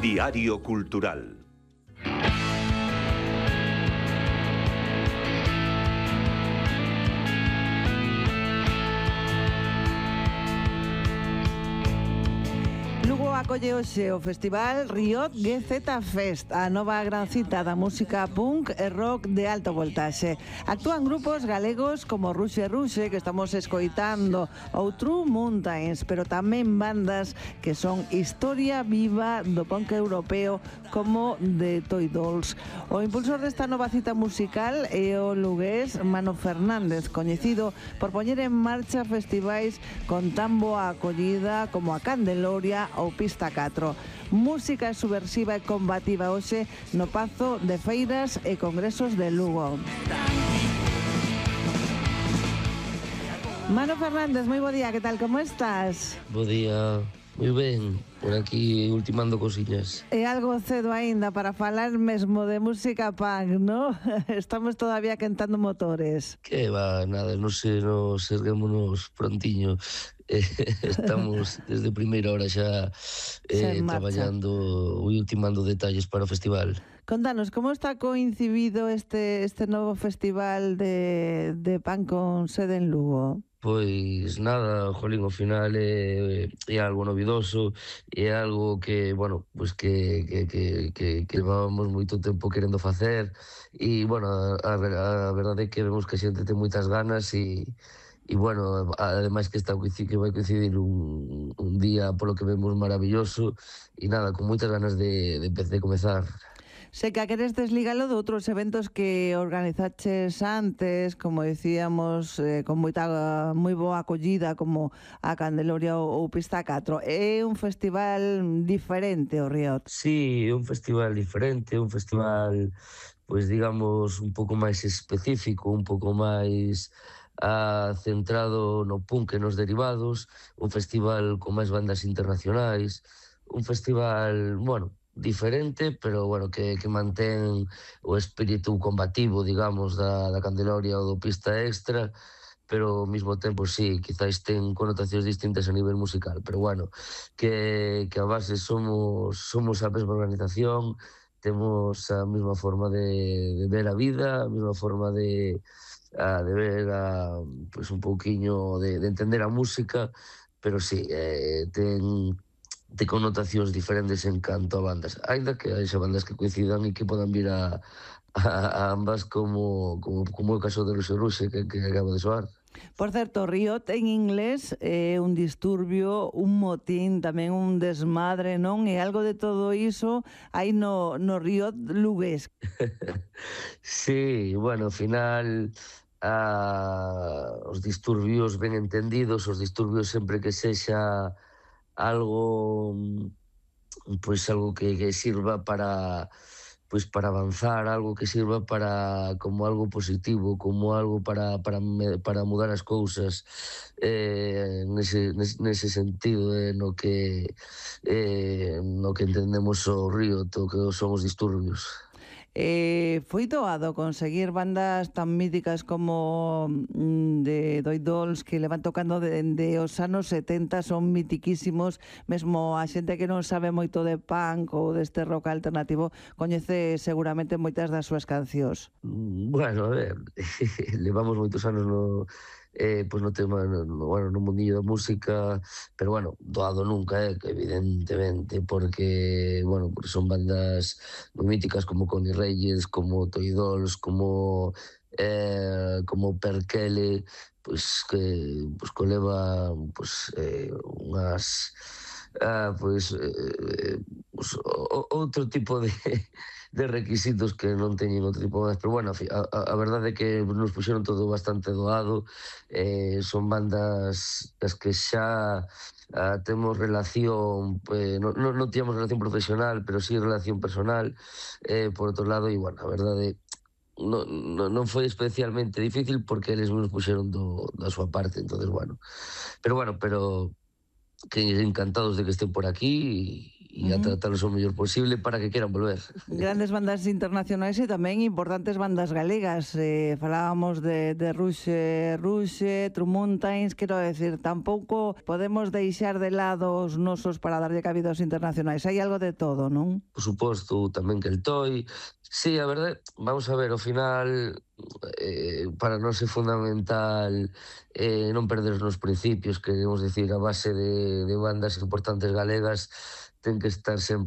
Diario Cultural. Acolle hoxe o festival Riot GZ Fest, a nova gran cita da música punk e rock de alto voltaxe. Actúan grupos galegos como Ruxe Ruxe, que estamos escoitando, ou True Mountains, pero tamén bandas que son historia viva do punk europeo como The Toy Dolls. O impulsor desta nova cita musical é o lugués Mano Fernández, coñecido por poñer en marcha festivais con tan boa acollida como a Candeloria ou Pista 4. Música subversiva e combativa hoxe no Pazo de Feiras e Congresos de Lugo. Mano Fernández, moi bo día, que tal, como estás? Bo día, moi ben, por aquí ultimando cosillas. É algo cedo aínda para falar mesmo de música punk, ¿no? Estamos todavía quentando motores. Que va, nada, non sei, nos erguémonos prontiño. Estamos desde primeira hora xa traballando e ultimando detalles para o festival. Contanos, como está coincidido este novo festival de punk con sede en Lugo? Pois nada, jolín, ao final é algo novidoso, é algo que, bueno, pois que levábamos moito tempo querendo facer e, bueno, a verdade é que vemos que a xente ten moitas ganas e bueno, ademais que vai coincidir un día polo que vemos maravilloso e nada, con moitas ganas de comezar. Se que queres desligalo de outros eventos que organizaches antes, como decíamos, con moi boa acollida, como a Candeloria ou Pista 4. É un festival diferente o Riot. Sí, é un festival diferente, un festival, pois digamos, un pouco máis específico, un pouco máis centrado no punk e nos derivados, un festival con máis bandas internacionais, un festival, bueno, diferente, pero bueno, que mantén o espírito combativo, digamos, da Candeloria ou do Pista Extra, pero ao mesmo tempo, sí, quizás ten connotacións distintas a nivel musical, pero bueno, que a base somos a mesma organización, temos a mesma forma de ver a vida, a mesma forma de ver pues un pouquiño de entender a música, pero sí, ten connotacións diferentes en canto a bandas, ainda que haxa bandas que coincidan e que podan vir a ambas como o caso de Ruxe Ruxe que acaba de soar. Por certo, Riot en inglés é un disturbio, un motín, tamén un desmadre, non? E algo de todo iso hai no Riot lugués. Sí, bueno, ao final os disturbios ben entendidos, os disturbios sempre que sexa algo, pois algo que sirva para avanzar, algo que sirva como algo positivo, como algo para mudar as cousas, nese sentido, no que entendemos o Riot, o que son os disturbios. Foi doado conseguir bandas tan míticas como de Toy Dolls, que levan tocando dende os anos 70, son mitiquísimos, mesmo a xente que non sabe moito de punk ou deste rock alternativo coñece seguramente moitas das súas cancións. Bueno, a ver, levamos moitos anos pois no tema, no mundillo da música, pero bueno, doado nunca, evidentemente, porque, bueno, porque son bandas moi míticas como Connie Reyes, como Toy Dolls, como Perkele, pois que leva unhas outro tipo de requisitos que non teñen outro tipo máis, pero bueno, a verdade é que nos puxeron todo bastante doado, son bandas das que xa temos relación, non tíamos relación profesional, pero sí relación personal, por outro lado, e bueno, a verdade non foi especialmente difícil porque eles nos puxeron da súa parte, entonces bueno, pero que encantados de que estén por aquí a tratalos o mellor posible para que queran volver. Grandes bandas internacionais e tamén importantes bandas galegas. Falábamos de Ruxe, True Mountains, quero decir, tampouco podemos deixar de lado os nosos para darlle cabida aos internacionais. Hai algo de todo, non? Por suposto, tamén que el Toy. Sí, a verdade, vamos a ver, ao final para nós é fundamental non perder os principios, queremos decir, a base de bandas importantes galegas ten que estar sempre